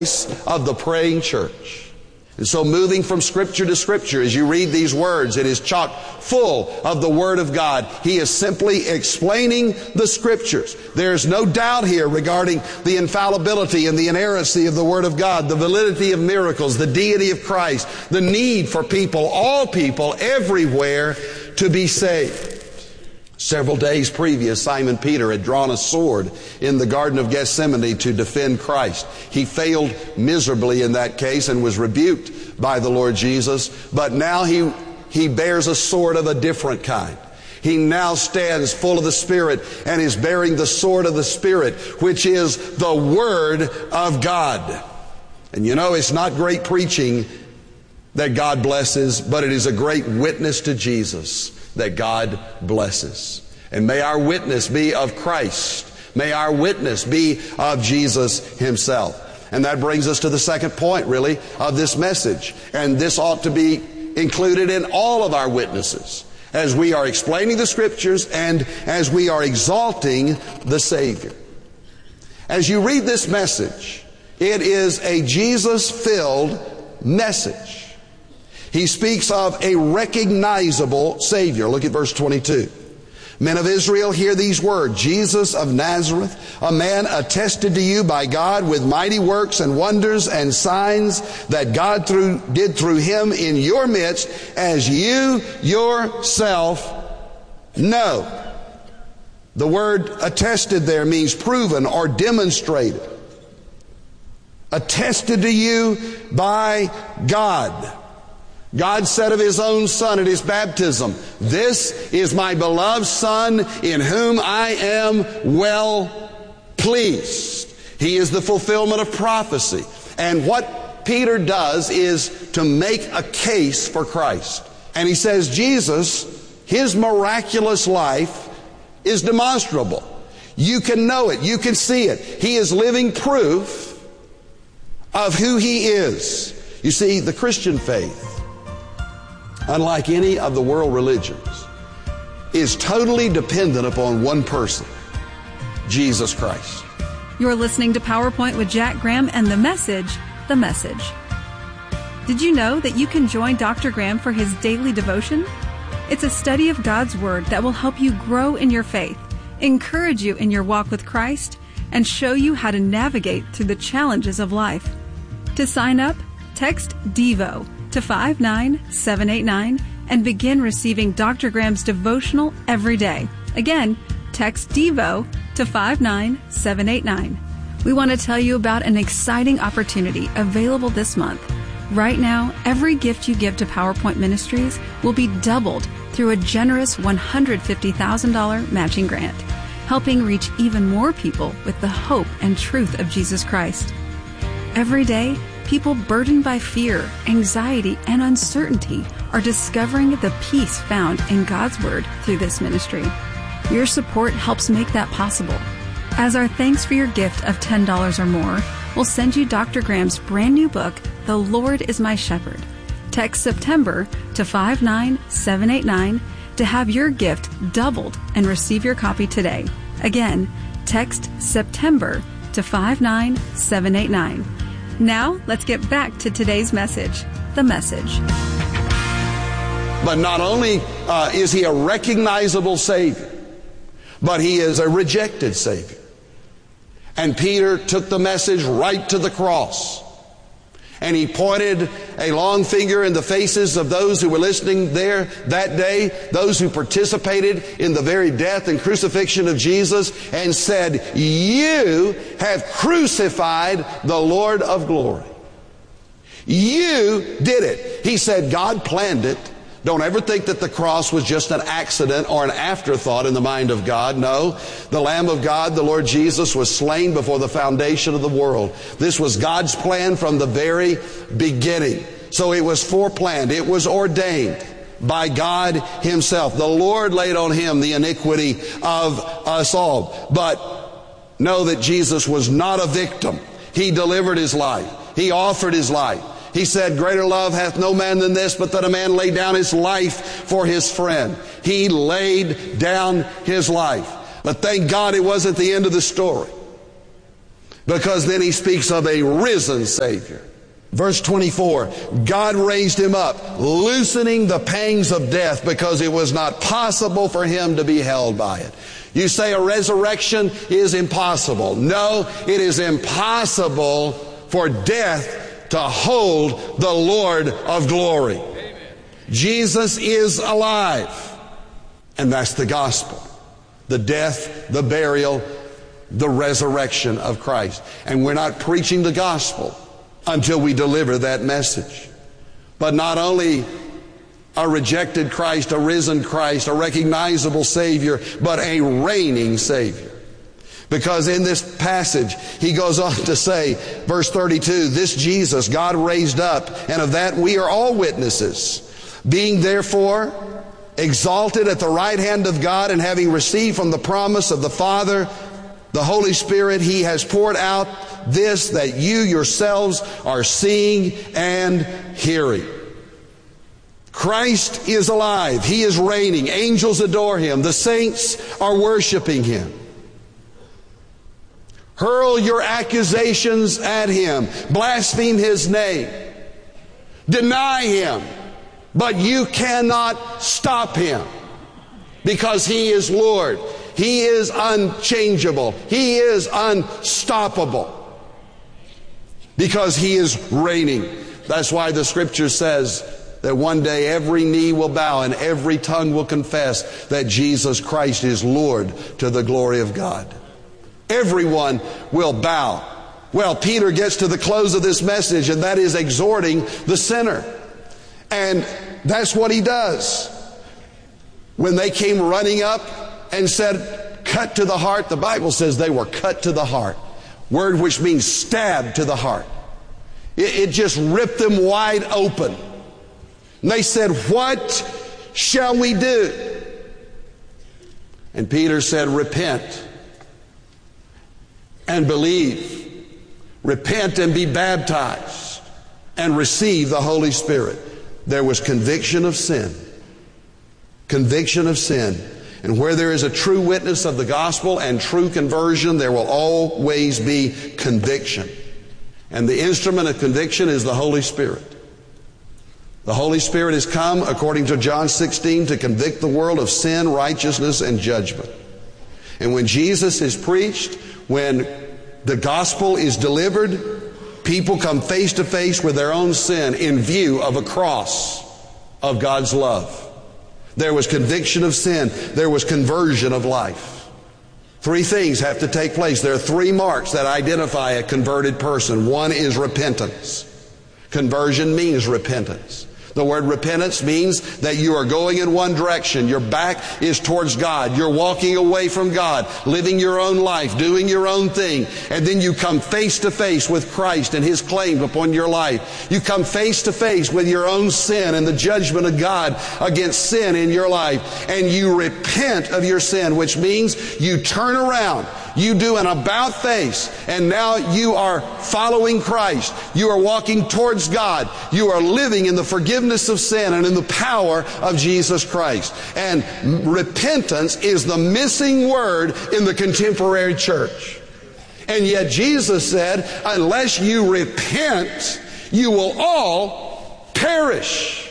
of the praying church. And so moving from Scripture to Scripture, as you read these words, it is chock full of the Word of God. He is simply explaining the Scriptures. There's no doubt here regarding the infallibility and the inerrancy of the Word of God, the validity of miracles, the deity of Christ, the need for people, all people, everywhere, to be saved. Several days previous, Simon Peter had drawn a sword in the Garden of Gethsemane to defend Christ. He failed miserably in that case and was rebuked by the Lord Jesus. But now he bears a sword of a different kind. He now stands full of the Spirit and is bearing the sword of the Spirit, which is the Word of God. And you know, it's not great preaching that God blesses, but it is a great witness to Jesus that God blesses. And may our witness be of Christ. May our witness be of Jesus Himself. And that brings us to the second point, really, of this message. And this ought to be included in all of our witnesses as we are explaining the Scriptures and as we are exalting the Savior. As you read this message, it is a Jesus-filled message. He speaks of a recognizable Savior. Look at verse 22. Men of Israel, hear these words. Jesus of Nazareth, a man attested to you by God with mighty works and wonders and signs that God did through Him in your midst, as you yourself know. The word attested there means proven or demonstrated. Attested to you by God. God said of His own Son at His baptism, "This is my beloved Son in whom I am well pleased." He is the fulfillment of prophecy. And what Peter does is to make a case for Christ. And he says Jesus, His miraculous life is demonstrable. You can know it. You can see it. He is living proof of who He is. You see, the Christian faith, unlike any of the world religions, is totally dependent upon one person, Jesus Christ. You're listening to PowerPoint with Jack Graham and The Message, The Message. Did you know that you can join Dr. Graham for his daily devotion? It's a study of God's Word that will help you grow in your faith, encourage you in your walk with Christ, and show you how to navigate through the challenges of life. To sign up, text DEVO to 59789 and begin receiving Dr. Graham's devotional every day. Again, text DEVO to 59789. We want to tell you about an exciting opportunity available this month. Right now, every gift you give to PowerPoint Ministries will be doubled through a generous $150,000 matching grant, helping reach even more people with the hope and truth of Jesus Christ. Every day, people burdened by fear, anxiety, and uncertainty are discovering the peace found in God's Word through this ministry. Your support helps make that possible. As our thanks for your gift of $10 or more, we'll send you Dr. Graham's brand new book, The Lord is My Shepherd. Text September to 59789 to have your gift doubled and receive your copy today. Again, text September to 59789. Now, let's get back to today's message, The Message. But not only is He a recognizable Savior, but He is a rejected Savior. And Peter took the message right to the cross. And he pointed a long finger in the faces of those who were listening there that day, those who participated in the very death and crucifixion of Jesus, and said, "You have crucified the Lord of glory. You did it." He said, God planned it. Don't ever think that the cross was just an accident or an afterthought in the mind of God. No, the Lamb of God, the Lord Jesus, was slain before the foundation of the world. This was God's plan from the very beginning. So it was foreplanned. It was ordained by God Himself. The Lord laid on Him the iniquity of us all. But know that Jesus was not a victim. He delivered His life. He offered His life. He said, "Greater love hath no man than this, but that a man lay down his life for his friend." He laid down His life. But thank God it wasn't the end of the story. because then he speaks of a risen Savior. Verse 24, God raised him up, loosening the pangs of death because it was not possible for him to be held by it. You say a resurrection is impossible. No, it is impossible for death to hold the Lord of glory. Amen. Jesus is alive. And that's the gospel. The death, the burial, the resurrection of Christ. And we're not preaching the gospel until we deliver that message. But not only a rejected Christ, a risen Christ, a recognizable Savior, but a reigning Savior. Because in this passage, he goes on to say, verse 32, this Jesus God raised up, and of that we are all witnesses. Being therefore exalted at the right hand of God, and having received from the promise of the Father the Holy Spirit, he has poured out this that you yourselves are seeing and hearing. Christ is alive. He is reigning. Angels adore him. The saints are worshiping him. Hurl your accusations at him. Blaspheme his name. Deny him. But you cannot stop him, because he is Lord. He is unchangeable. He is unstoppable, because he is reigning. That's why the scripture says that one day every knee will bow and every tongue will confess that Jesus Christ is Lord, to the glory of God. Everyone will bow. Well, Peter gets to the close of this message, and that is exhorting the sinner. And that's what he does. When they came running up and said, cut to the heart, the Bible says they were cut to the heart. Word which means stabbed to the heart. It just ripped them wide open. And they said, what shall we do? And Peter said, repent and believe. Repent and be baptized and receive the Holy Spirit. There was conviction of sin. Conviction of sin. And where there is a true witness of the gospel and true conversion, there will always be conviction. And the instrument of conviction is the Holy Spirit. The Holy Spirit has come, according to John 16, to convict the world of sin, righteousness, and judgment. And when Jesus is preached, when the gospel is delivered, people come face to face with their own sin in view of a cross of God's love. There was conviction of sin. There was conversion of life. Three things have to take place. There are three marks that identify a converted person. One is repentance. Conversion means repentance. The word repentance means that you are going in one direction. Your back is towards God. You're walking away from God, living your own life, doing your own thing. And then you come face to face with Christ and his claim upon your life. You come face to face with your own sin and the judgment of God against sin in your life. And you repent of your sin, which means you turn around. You do an about face, and now you are following Christ. You are walking towards God. You are living in the forgiveness of sin and in the power of Jesus Christ. And repentance is the missing word in the contemporary church. And yet Jesus said, unless you repent, you will all perish.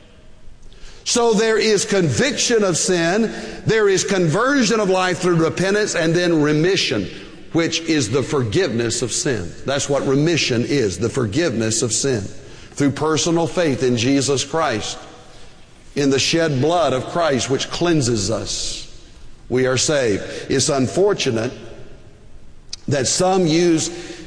So there is conviction of sin, there is conversion of life through repentance, and then remission, which is the forgiveness of sin. That's what remission is, the forgiveness of sin. Through personal faith in Jesus Christ, in the shed blood of Christ which cleanses us, we are saved. It's unfortunate that some use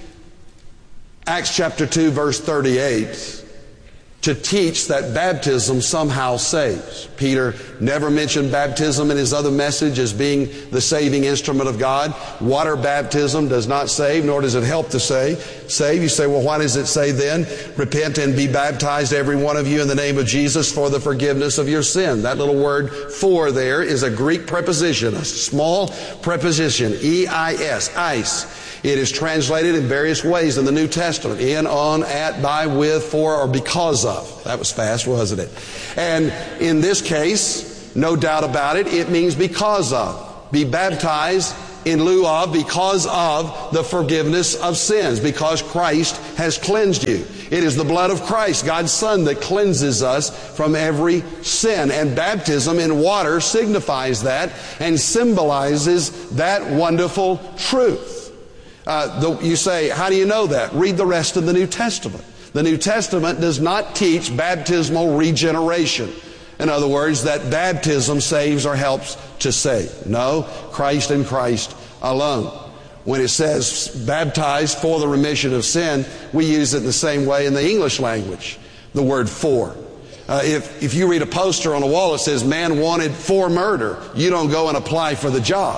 Acts chapter 2 verse 38 to teach that baptism somehow saves. Peter never mentioned baptism in his other message as being the saving instrument of God. Water baptism does not save, nor does it help to save. You say, well, why does it say then, repent and be baptized, every one of you, in the name of Jesus for the forgiveness of your sin? That little word for there is a Greek preposition, a small preposition, E-I-S, ice. It is translated in various ways in the New Testament. In, on, at, by, with, for, or because of. That was fast, wasn't it? And in this case, no doubt about it, it means because of. Be baptized in lieu of, because of the forgiveness of sins, because Christ has cleansed you. It is the blood of Christ, God's Son, that cleanses us from every sin. And baptism in water signifies that and symbolizes that wonderful truth. You say, how do you know that? Read the rest of the New Testament. The New Testament does not teach baptismal regeneration. In other words, that baptism saves or helps to save. No, Christ and Christ alone. When it says baptized for the remission of sin, we use it the same way in the English language, the word for. If you read a poster on a wall that says man wanted for murder, you don't go and apply for the job.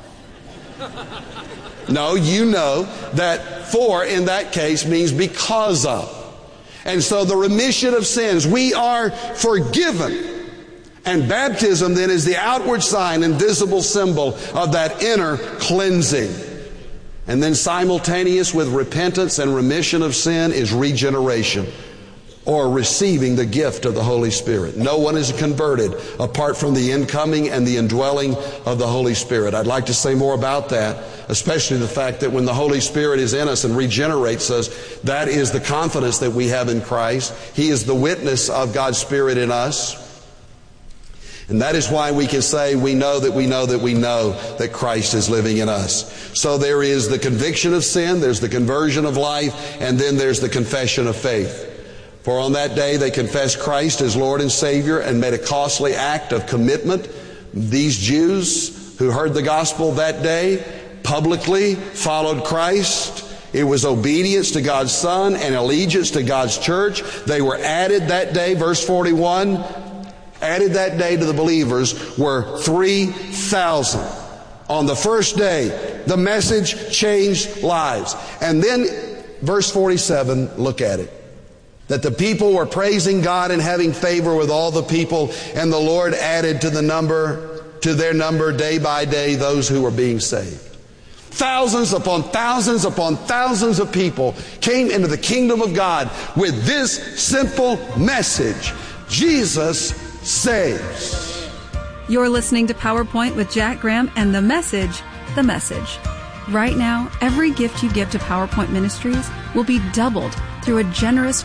No, you know that for in that case means because of. And so the remission of sins, we are forgiven. And baptism then is the outward sign and visible symbol of that inner cleansing. And then simultaneous with repentance and remission of sin is regeneration, or receiving the gift of the Holy Spirit. No one is converted apart from the incoming and the indwelling of the Holy Spirit. I'd like to say more about that, especially the fact that when the Holy Spirit is in us and regenerates us, that is the confidence that we have in Christ. He is the witness of God's Spirit in us. And that is why we can say we know that Christ is living in us. So there is the conviction of sin, there's the conversion of life, and then there's the confession of faith. For on that day they confessed Christ as Lord and Savior and made a costly act of commitment. These Jews who heard the gospel that day publicly followed Christ. It was obedience to God's Son and allegiance to God's church. They were added that day, verse 41, added that day to the believers were 3,000. On the first day, the message changed lives. And then, verse 47, look at it. That the people were praising God and having favor with all the people, and the Lord added to their number day by day those who were being saved. Thousands upon thousands upon thousands of people came into the kingdom of God with this simple message: Jesus saves. You're listening to PowerPoint with Jack Graham and the message, the message. Right now, every gift you give to PowerPoint Ministries will be doubled through a generous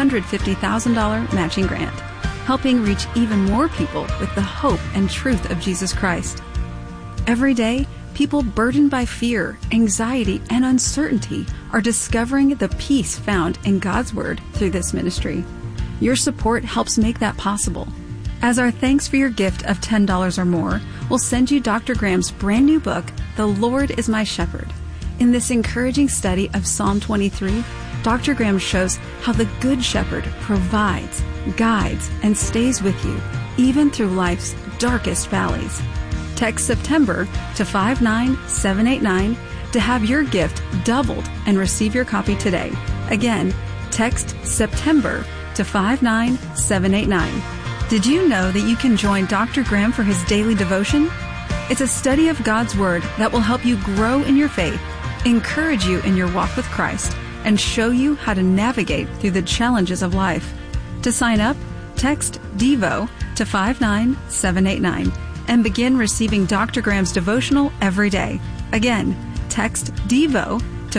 $150,000 matching grant, helping reach even more people with the hope and truth of Jesus Christ. Every day, people burdened by fear, anxiety, and uncertainty are discovering the peace found in God's Word through this ministry. Your support helps make that possible. As our thanks for your gift of $10 or more, we'll send you Dr. Graham's brand new book, The Lord is My Shepherd. In this encouraging study of Psalm 23, Dr. Graham shows how the Good Shepherd provides, guides, and stays with you, even through life's darkest valleys. Text September to 59789 to have your gift doubled and receive your copy today. Again, text September to 59789. Did you know that you can join Dr. Graham for his daily devotion? It's a study of God's Word that will help you grow in your faith, encourage you in your walk with Christ, and show you how to navigate through the challenges of life. To sign up, text DEVO to 59789 and begin receiving Dr. Graham's devotional every day. Again, text DEVO to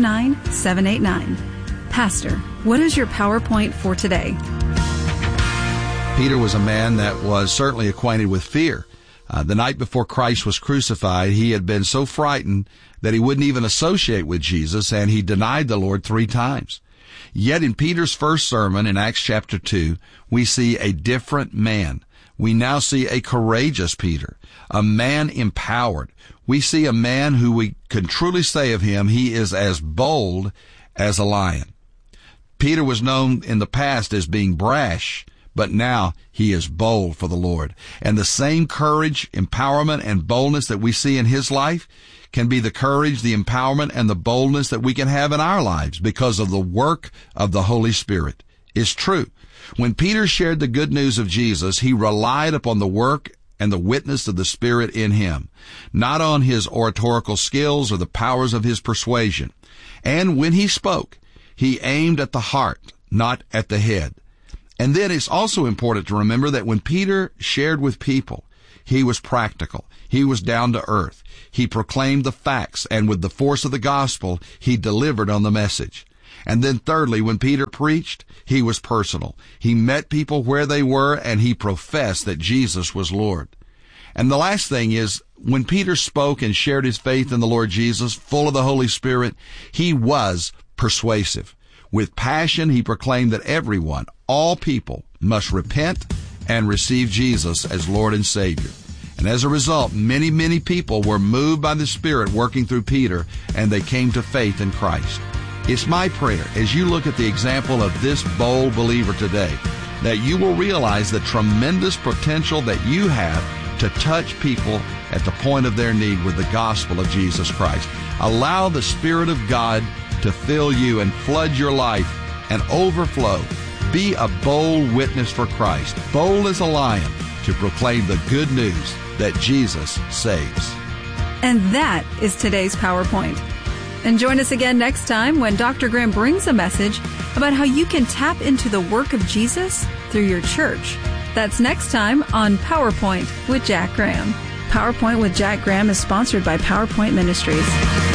59789. Pastor, what is your PowerPoint for today? Peter was a man that was certainly acquainted with fear. The night before Christ was crucified, he had been so frightened that he wouldn't even associate with Jesus, and he denied the Lord 3 times. Yet in Peter's first sermon in Acts chapter 2, we see a different man. We now see a courageous Peter, a man empowered. We see a man who we can truly say of him, he is as bold as a lion. Peter was known in the past as being brash, but now he is bold for the Lord. And the same courage, empowerment, and boldness that we see in his life can be the courage, the empowerment, and the boldness that we can have in our lives because of the work of the Holy Spirit. It's true. When Peter shared the good news of Jesus, he relied upon the work and the witness of the Spirit in him, not on his oratorical skills or the powers of his persuasion. And when he spoke, he aimed at the heart, not at the head. And then it's also important to remember that when Peter shared with people, He was practical. He was down to earth. He proclaimed the facts, and with the force of the gospel, he delivered on the message. And then thirdly, when Peter preached, he was personal. He met people where they were, and he professed that Jesus was Lord. And the last thing is, when Peter spoke and shared his faith in the Lord Jesus, full of the Holy Spirit, he was persuasive. With passion, he proclaimed that everyone, all people, must repent and receive Jesus as Lord and Savior. And as a result, many, many people were moved by the Spirit working through Peter, and they came to faith in Christ. It's my prayer, as you look at the example of this bold believer today, that you will realize the tremendous potential that you have to touch people at the point of their need with the gospel of Jesus Christ. Allow the Spirit of God to fill you and flood your life and overflow. Be a bold witness for Christ, bold as a lion, to proclaim the good news that Jesus saves. And that is today's PowerPoint. And join us again next time when Dr. Graham brings a message about how you can tap into the work of Jesus through your church. That's next time on PowerPoint with Jack Graham. PowerPoint with Jack Graham is sponsored by PowerPoint Ministries.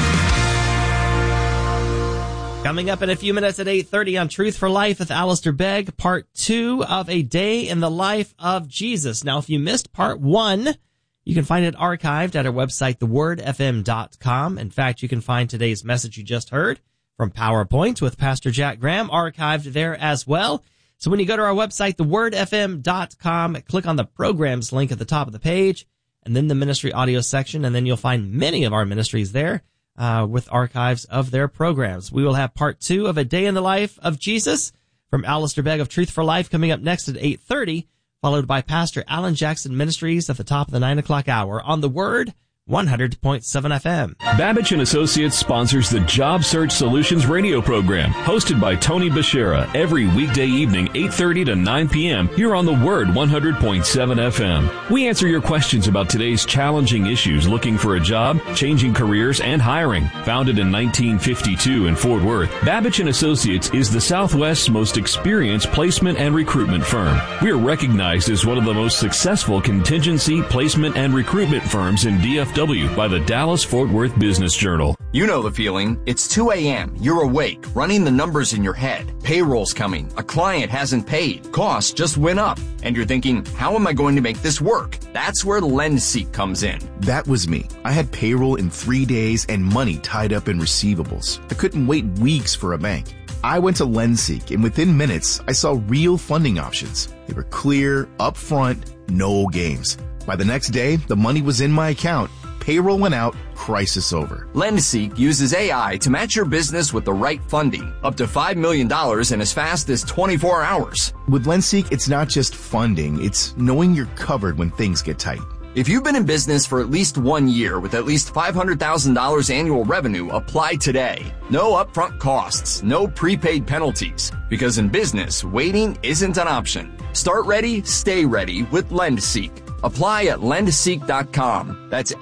Coming up in a few minutes at 8:30 on Truth for Life with Alistair Begg, part 2 of A Day in the Life of Jesus. Now, if you missed part 1, you can find it archived at our website, thewordfm.com. In fact, you can find today's message you just heard from PowerPoint with Pastor Jack Graham archived there as well. So when you go to our website, thewordfm.com, click on the programs link at the top of the page, and then the ministry audio section, and then you'll find many of our ministries there with archives of their programs. We will have part 2 of A Day in the Life of Jesus from Alistair Begg of Truth for Life coming up next at 8:30. Followed by Pastor Alan Jackson Ministries at the top of the 9 o'clock hour on The Word, 100.7 FM. Babbage & Associates sponsors the Job Search Solutions radio program, hosted by Tony Bashera, every weekday evening, 8:30 to 9 p.m. here on The Word, 100.7 FM. We answer your questions about today's challenging issues, looking for a job, changing careers, and hiring. Founded in 1952 in Fort Worth, Babbage & Associates is the Southwest's most experienced placement and recruitment firm. We are recognized as one of the most successful contingency, placement, and recruitment firms in DFW by the Dallas-Fort Worth Business Journal. You know the feeling. It's 2 a.m. You're awake, running the numbers in your head. Payroll's coming. A client hasn't paid. Costs just went up. And you're thinking, how am I going to make this work? That's where LendSeek comes in. That was me. I had payroll in 3 days and money tied up in receivables. I couldn't wait weeks for a bank. I went to LendSeek, and within minutes, I saw real funding options. They were clear, upfront, no games. By the next day, the money was in my account. Payroll went out, crisis over. LendSeek uses AI to match your business with the right funding, up to $5 million in as fast as 24 hours. With LendSeek, it's not just funding, it's knowing you're covered when things get tight. If you've been in business for at least 1 year with at least $500,000 annual revenue, apply today. No upfront costs, no prepaid penalties, because in business, waiting isn't an option. Start ready, stay ready with LendSeek. Apply at lendseek.com. That's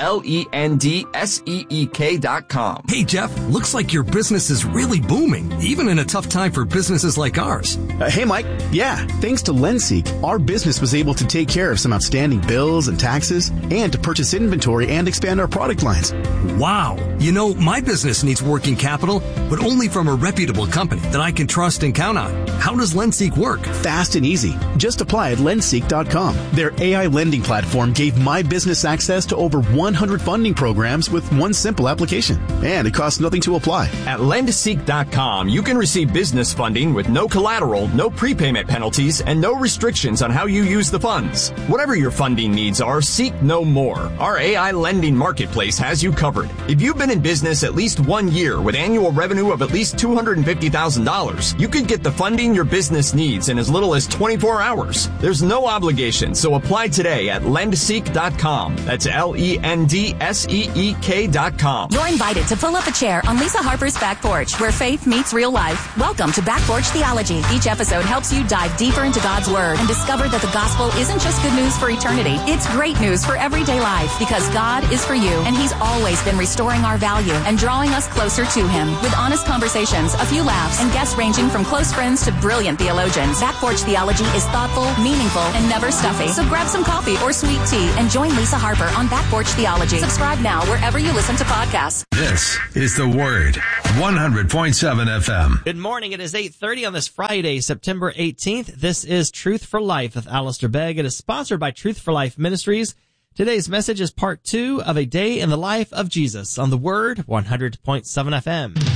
LENDSEEK.com. Hey, Jeff, looks like your business is really booming, even in a tough time for businesses like ours. Hey, Mike. Yeah, thanks to LendSeek, our business was able to take care of some outstanding bills and taxes and to purchase inventory and expand our product lines. Wow. You know, my business needs working capital, but only from a reputable company that I can trust and count on. How does LendSeek work? Fast and easy. Just apply at lendseek.com. Their AI lending platform gave my business access to over 100 funding programs with one simple application. And it costs nothing to apply. At lendseek.com, you can receive business funding with no collateral, no prepayment penalties, and no restrictions on how you use the funds. Whatever your funding needs are, seek no more. Our AI lending marketplace has you covered. If you've been in business at least 1 year with annual revenue of at least $250,000, you could get the funding your business needs in as little as 24 hours. There's no obligation, so apply today at lendseek.com. That's LENDSEEK.com. You're invited to pull up a chair on Lisa Harper's Back Porch, where faith meets real life. Welcome to Back Porch Theology. Each episode helps you dive deeper into God's Word and discover that the gospel isn't just good news for eternity. It's great news for everyday life because God is for you, and He's always been in restoring our value and drawing us closer to Him. With honest conversations, a few laughs, and guests ranging from close friends to brilliant theologians, Back Porch Theology is thoughtful, meaningful, and never stuffy. So grab some coffee or sweet tea and join Lisa Harper on Back Porch Theology. Subscribe now wherever you listen to podcasts. This is The Word, 100.7 FM. Good morning. It is 8:30 on this Friday, September 18th. This is Truth for Life with Alistair Begg. It is sponsored by Truth for Life Ministries. Today's message is part 2 of A Day in the Life of Jesus on The Word, 100.7 FM.